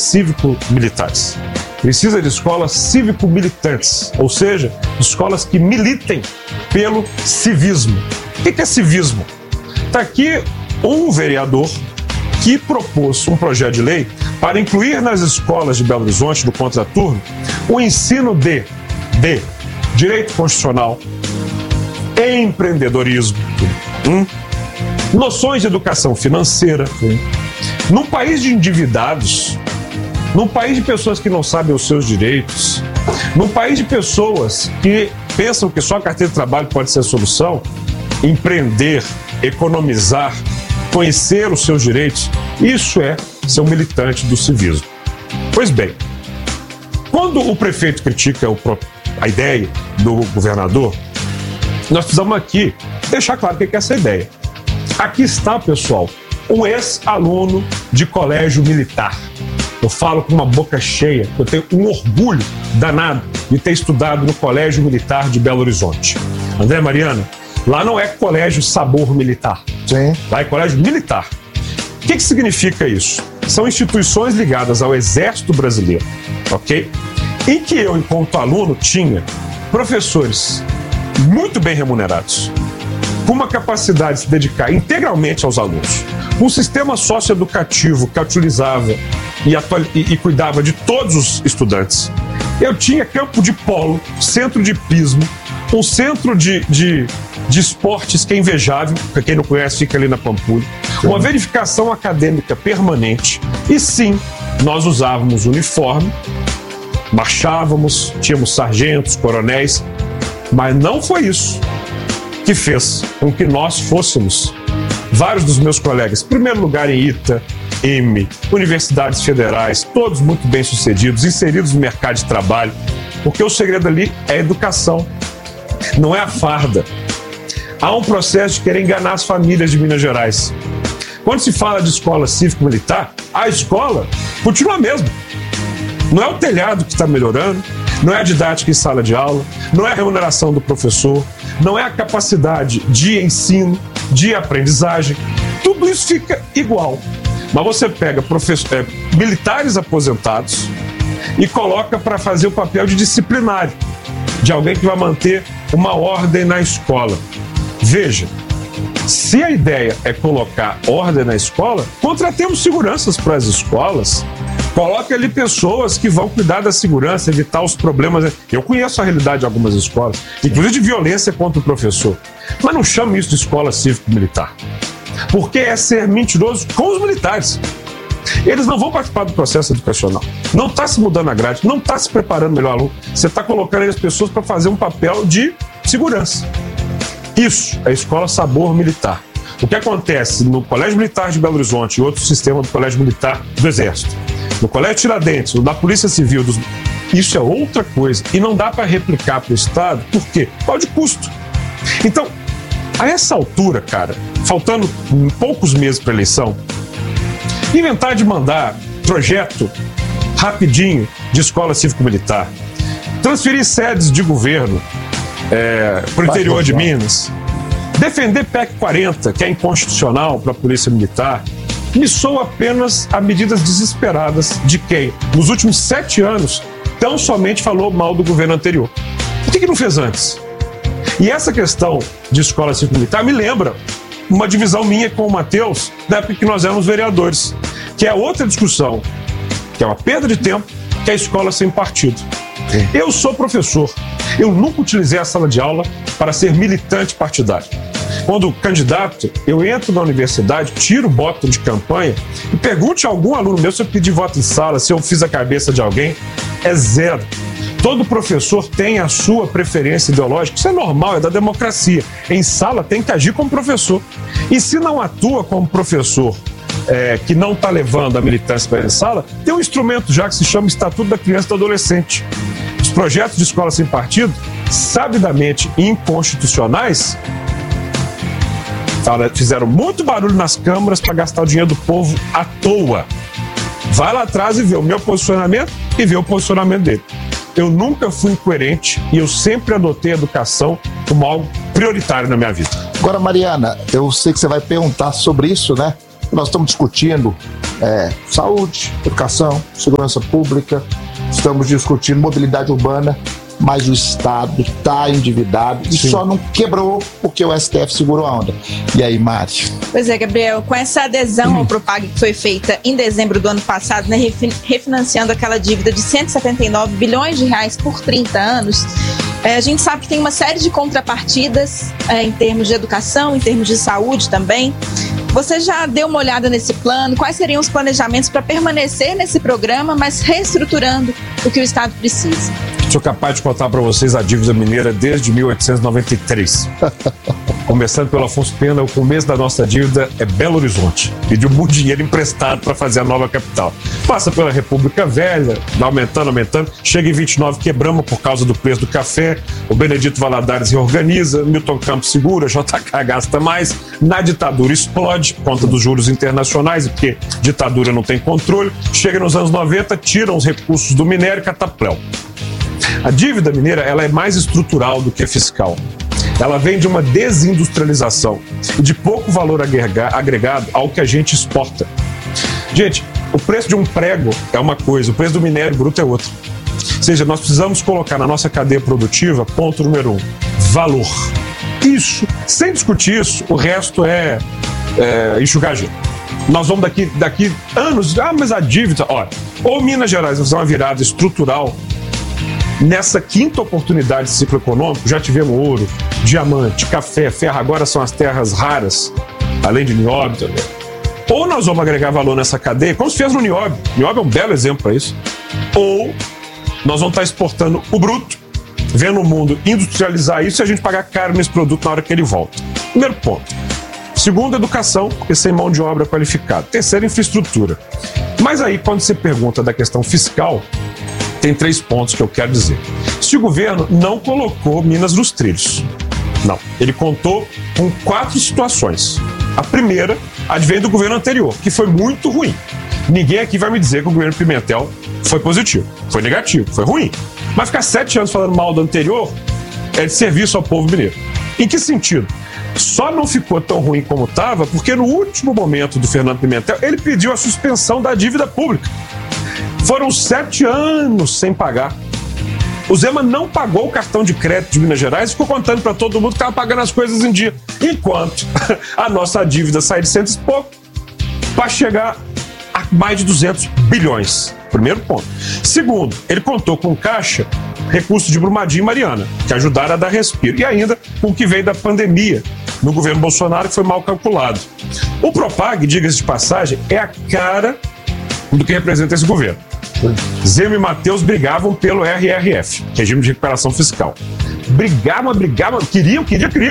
cívico-militares. Precisa de escolas cívico-militantes, ou seja, escolas que militem pelo civismo. O que é civismo? Está aqui um vereador que propôs um projeto de lei para incluir nas escolas de Belo Horizonte, do contraturno, o ensino de direito constitucional, empreendedorismo, noções de educação financeira. Num país de endividados, num país de pessoas que não sabem os seus direitos, num país de pessoas que pensam que só a carteira de trabalho pode ser a solução, empreender, economizar, conhecer os seus direitos, isso é ser um militante do civismo. Pois bem, quando o prefeito critica a ideia do governador, nós precisamos aqui deixar claro o que é essa ideia. Aqui está, pessoal, um ex-aluno de colégio militar. Eu falo com uma boca cheia, eu tenho um orgulho danado de ter estudado no Colégio Militar de Belo Horizonte. André Mariana, lá não é colégio sabor militar. Sim. Lá é colégio militar. O que significa isso? São instituições ligadas ao Exército Brasileiro, ok? Em que eu, enquanto aluno, tinha professores muito bem remunerados, com uma capacidade de se dedicar integralmente aos alunos, um sistema socioeducativo que utilizava e cuidava de todos os estudantes. Eu tinha campo de polo, centro de hipismo, um centro de esportes que é invejável, para quem não conhece, fica ali na Pampulha, uma verificação acadêmica permanente, e sim, nós usávamos uniforme, marchávamos, tínhamos sargentos, coronéis, mas não foi isso que fez com que nós fôssemos, vários dos meus colegas, em primeiro lugar em ITA, universidades federais, todos muito bem sucedidos, inseridos no mercado de trabalho, porque o segredo ali é a educação, não é a farda. Há um processo de querer enganar as famílias de Minas Gerais. Quando se fala de escola cívico-militar, a escola continua a mesma. Não é o telhado que está melhorando, não é a didática em sala de aula, não é a remuneração do professor, não é a capacidade de ensino, de aprendizagem. Tudo isso fica igual. Mas você pega militares aposentados e coloca para fazer o papel de disciplinário, de alguém que vai manter uma ordem na escola. Veja, se a ideia é colocar ordem na escola, contratemos seguranças para as escolas. Coloque ali pessoas que vão cuidar da segurança, evitar os problemas. Eu conheço a realidade de algumas escolas, inclusive de violência contra o professor. Mas não chame isso de escola cívico-militar, porque é ser mentiroso com os militares. Eles não vão participar do processo educacional. Não está se mudando a grade, não está se preparando melhor aluno. Você está colocando aí as pessoas para fazer um papel de segurança. Isso é escola sabor militar. O que acontece no Colégio Militar de Belo Horizonte e outro sistema do Colégio Militar do Exército, no Colégio Tiradentes, no da Polícia Civil, isso é outra coisa. E não dá para replicar para o Estado. Por quê? Por causa de custo. Então, a essa altura, cara, faltando poucos meses para a eleição, inventar de mandar projeto rapidinho de escola cívico-militar, transferir sedes de governo para o interior de Minas, defender PEC 40, que é inconstitucional para a Polícia Militar, me soa apenas a medidas desesperadas de quem, nos últimos 7 anos, tão somente falou mal do governo anterior. Por que não fez antes? E essa questão de escola cívico-militar me lembra uma divisão minha com o Matheus, da época que nós éramos vereadores, que é outra discussão, que é uma perda de tempo, que é a escola sem partido. Eu sou professor, eu nunca utilizei a sala de aula para ser militante partidário. Quando candidato, eu entro na universidade, tiro o botão de campanha e pergunte a algum aluno meu se eu pedi voto em sala, se eu fiz a cabeça de alguém, é zero. Todo professor tem a sua preferência ideológica, isso é normal, é da democracia. Em sala tem que agir como professor. E se não atua como professor que não está levando a militância para a sala, tem um instrumento já que se chama Estatuto da Criança e do Adolescente. Os projetos de escola sem partido, sabidamente inconstitucionais, fizeram muito barulho nas câmaras para gastar o dinheiro do povo à toa. Vai lá atrás e vê o meu posicionamento e vê o posicionamento dele. Eu nunca fui incoerente e eu sempre adotei a educação como algo prioritário na minha vida. Agora, Mariana, eu sei que você vai perguntar sobre isso, né? Nós estamos discutindo saúde, educação, segurança pública, estamos discutindo mobilidade urbana, mas o Estado está endividado e só não quebrou porque o STF segurou a onda. E aí, Mari? Pois é, Gabriel, com essa adesão ao Propag que foi feita em dezembro do ano passado, né, refinanciando aquela dívida de 179 bilhões de reais por 30 anos, a gente sabe que tem uma série de contrapartidas em termos de educação, em termos de saúde também. Você já deu uma olhada nesse plano? Quais seriam os planejamentos para permanecer nesse programa, mas reestruturando o que o Estado precisa? Sou capaz de contar para vocês a dívida mineira desde 1893. Começando pelo Afonso Pena, o começo da nossa dívida é Belo Horizonte. Pediu muito dinheiro emprestado para fazer a nova capital. Passa pela República Velha, aumentando, chega em 29, quebramos por causa do preço do café, o Benedito Valadares reorganiza, Milton Campos segura, JK gasta mais, na ditadura explode por conta dos juros internacionais, porque ditadura não tem controle, chega nos anos 90, tiram os recursos do minério e catapléu. A dívida mineira, ela é mais estrutural do que fiscal. Ela vem de uma desindustrialização e de pouco valor agregado ao que a gente exporta. Gente, o preço de um prego é uma coisa, o preço do minério bruto é outra. Ou seja, nós precisamos colocar na nossa cadeia produtiva, ponto número 1, valor. Isso, sem discutir isso, o resto é enxugar gelo. Nós vamos daqui anos, mas a dívida, olha, ou Minas Gerais vai fazer uma virada estrutural. Nessa quinta oportunidade de ciclo econômico, já tivemos ouro, diamante, café, ferro, agora são as terras raras, além de nióbio também. Ou nós vamos agregar valor nessa cadeia, como se fez no nióbio. Nióbio é um belo exemplo para isso. Ou nós vamos estar exportando o bruto, vendo o mundo industrializar isso e a gente pagar caro nesse produto na hora que ele volta. Primeiro ponto. Segundo, educação, porque sem mão de obra qualificada. Terceiro, infraestrutura. Mas aí, quando você pergunta da questão fiscal, tem 3 pontos que eu quero dizer. Se o governo não colocou Minas nos trilhos, não. Ele contou com 4 situações. A primeira advém do governo anterior, que foi muito ruim. Ninguém aqui vai me dizer que o governo Pimentel foi positivo, foi negativo, foi ruim. Mas ficar 7 anos falando mal do anterior é de serviço ao povo mineiro. Em que sentido? Só não ficou tão ruim como estava porque no último momento do Fernando Pimentel ele pediu a suspensão da dívida pública. Foram 7 anos sem pagar. O Zema não pagou o cartão de crédito de Minas Gerais e ficou contando para todo mundo que estava pagando as coisas em dia. Enquanto a nossa dívida sai de 100 e pouco para chegar a mais de 200 bilhões. Primeiro ponto. Segundo, ele contou com caixa, recursos de Brumadinho e Mariana, que ajudaram a dar respiro. E ainda com o que veio da pandemia no governo Bolsonaro, que foi mal calculado. O Propag, diga-se de passagem, é a cara do que representa esse governo. Zema e Mateus brigavam pelo RRF, Regime de Recuperação Fiscal. Brigavam, queriam,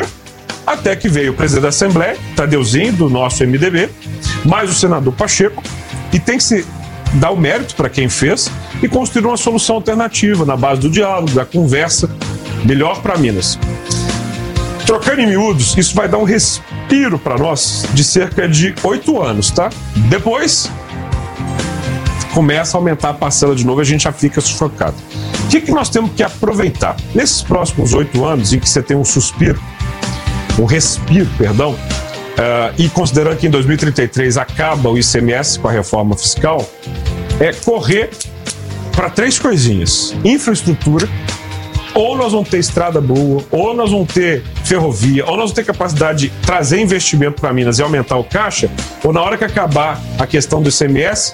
até que veio o presidente da Assembleia, Tadeuzinho, do nosso MDB, mais o senador Pacheco, e tem que se dar o mérito para quem fez e construir uma solução alternativa na base do diálogo, da conversa, melhor para Minas. Trocando em miúdos, isso vai dar um respiro para nós de cerca de 8 anos, tá? Depois começa a aumentar a parcela de novo e a gente já fica sufocado. O que nós temos que aproveitar? Nesses próximos 8 anos, em que você tem um respiro, e considerando que em 2033 acaba o ICMS com a reforma fiscal, é correr para 3 coisinhas. Infraestrutura, ou nós vamos ter estrada boa, ou nós vamos ter ferrovia, ou nós vamos ter capacidade de trazer investimento para Minas e aumentar o caixa, ou na hora que acabar a questão do ICMS,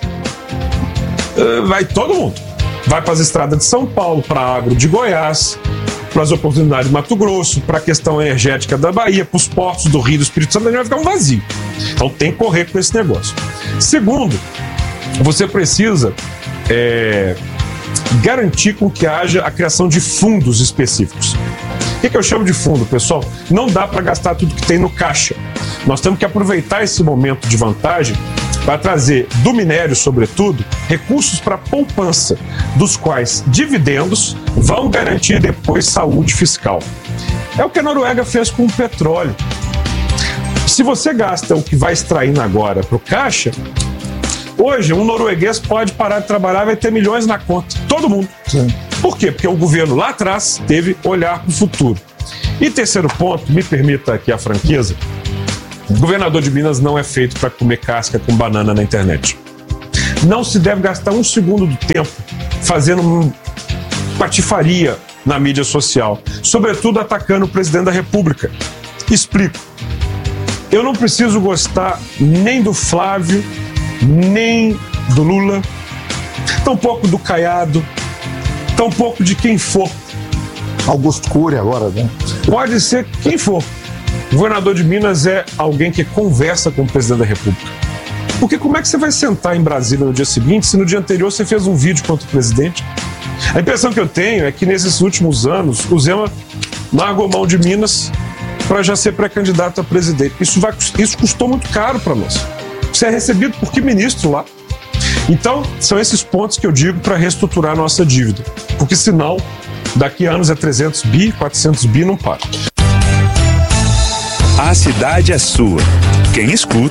vai todo mundo. Vai para as estradas de São Paulo, para a agro de Goiás, para as oportunidades de Mato Grosso, para a questão energética da Bahia, para os portos do Rio do Espírito Santo, vai ficar um vazio. Então tem que correr com esse negócio. Segundo, você precisa garantir com que haja a criação de fundos específicos. O que eu chamo de fundo, pessoal? Não dá para gastar tudo que tem no caixa. Nós temos que aproveitar esse momento de vantagem para trazer do minério, sobretudo, recursos para poupança, dos quais dividendos vão garantir depois saúde fiscal. É o que a Noruega fez com o petróleo. Se você gasta o que vai extraindo agora para o caixa, hoje um norueguês pode parar de trabalhar e vai ter milhões na conta. Todo mundo. Sim. Por quê? Porque o governo lá atrás teve olhar para o futuro. E terceiro ponto, me permita aqui a franqueza, O governador de Minas não é feito para comer casca com banana na internet. Não se deve gastar um segundo do tempo fazendo patifaria na mídia social, sobretudo atacando o presidente da República. Explico. Eu não preciso gostar nem do Flávio, nem do Lula, tampouco do Caiado, tampouco de quem for. Augusto Cury agora, né? Pode ser quem for. O governador de Minas é alguém que conversa com o presidente da República. Porque como é que você vai sentar em Brasília no dia seguinte se no dia anterior você fez um vídeo contra o presidente? A impressão que eu tenho é que nesses últimos anos o Zema largou mão de Minas para já ser pré-candidato a presidente. Isso custou muito caro para nós. Você é recebido por que ministro lá? Então, são esses pontos que eu digo para reestruturar a nossa dívida. Porque senão, daqui a anos é 300 bi, 400 bi, não para. A cidade é sua. Quem escuta